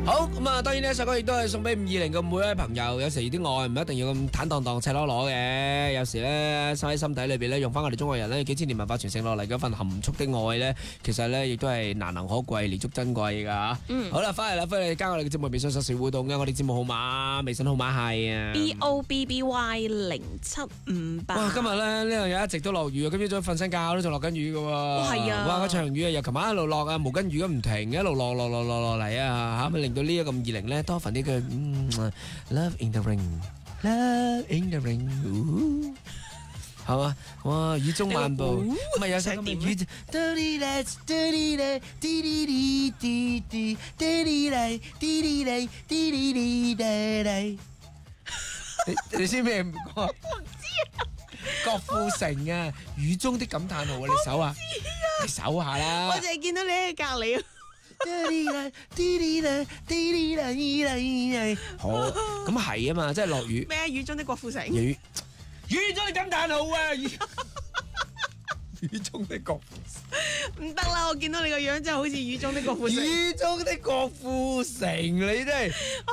好咁啊！當然呢一首歌亦都係送俾520嘅每位朋友。有時啲愛唔一定要咁坦蕩蕩、赤裸裸嘅，有時咧收喺心底裏邊咧，用翻我哋中國人咧幾千年文化傳承落嚟嗰份含蓄的愛咧，其實咧亦都係難能可貴、彌足珍貴噶吓。好啦，翻嚟啦，歡迎你加我哋嘅節目微信實時互動嘅，我哋節目號碼、微信號碼係啊 BOBBY0758。 哇！今日咧呢度有一直都落雨啊，今朝早瞓醒覺都仲落緊雨噶喎。 係啊！ 哇！嗰場雨啊，由琴晚一路落啊，毛巾雨都唔停，一路落嚟啊吓，咪令到呢一個520咧多份啲嘅Love in the rain，Love in the rain，係嘛？哇！雨中漫步，咪有首雨。你知咩歌？我唔知啊。郭富城啊，雨中的感嘆號啊，你搜啊，你搜下啦。 我淨係見到你喺隔籬。 好，咁係啊嘛，即係落雨。 咩？雨中的郭富城。 雨中的感嘆號啊！雨中的郭富城。 唔得啦，我見到你個樣真係好似雨中的郭富城。 雨中的郭富城，你真係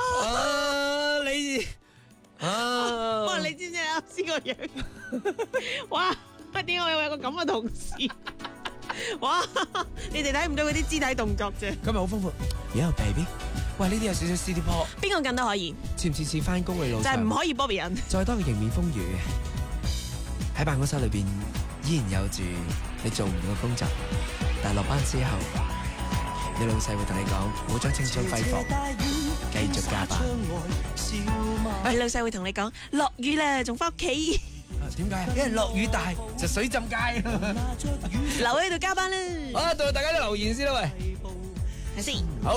你。 哇！你知唔知你啱先個樣？哇！點解我有個咁嘅同事？哇！你哋睇唔到嗰啲肢體動作啫。 今日好豐富。Yo baby， 喂，呢啲有少少 City Pop。 邊個近都可以？ 似唔似返工嘅路上？ 就係唔可以 Bobby 人。 再當迎面風雨，喺辦公室裏邊依然有住你做唔到嘅工作，但係落班之後，你老細會同你講，唔好將青春揮霍，繼續加班。 你老細會同你講，落雨啦，仲翻屋企。 點解？因為落雨大就水浸街， 留喺度加班啦。 好，到大家都留言先啦，喂， 係先。 好，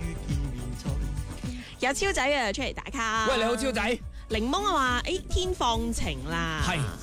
有超仔啊，出嚟打卡。 喂，你好超仔。 檸檬啊話，天放晴啦。 係，